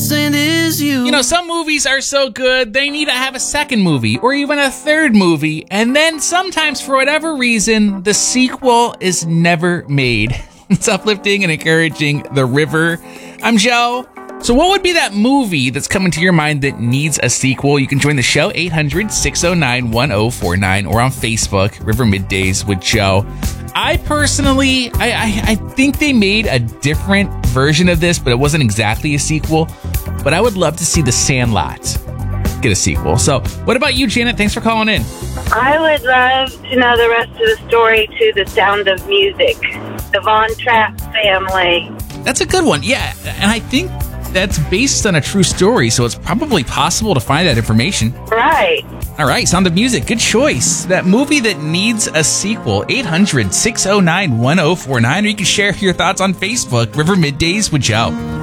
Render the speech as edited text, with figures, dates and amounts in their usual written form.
missing is you. You know, some movies are so good, they need to have a second movie or even a third movie. And then sometimes, for whatever reason, the sequel is never made. It's uplifting and encouraging The River. I'm Joe. So what would be that movie that's coming to your mind that needs a sequel? You can join the show, 800-609-1049, or on Facebook, River Middays with Joe. I personally, I think they made a different version of this, but it wasn't exactly a sequel. But I would love to see The Sandlot get a sequel. So what about you, Janet? Thanks for calling in. I would love to know the rest of the story to The Sound of Music, the Von Trapp family. That's a good one. Yeah, and I think that's based on a true story, so it's probably possible to find that information. Right. All right, Sound of Music, good choice. That movie that needs a sequel, 800-609-1049, or you can share your thoughts on Facebook, River Middays with Joe.